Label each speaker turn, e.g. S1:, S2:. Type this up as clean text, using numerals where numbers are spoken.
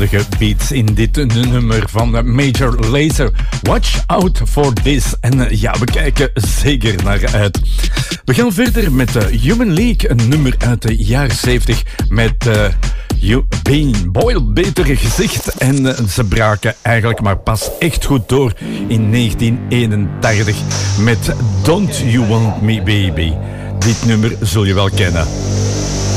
S1: geweldige beats in dit nummer van Major Lazer. Watch out for this. En ja, we kijken zeker naar uit. We gaan verder met Human League, een nummer uit de jaren 70 met Bean Boyle, beter gezegd. En ze braken eigenlijk maar pas echt goed door in 1981 met Don't You Want Me Baby. Dit nummer zul je wel kennen.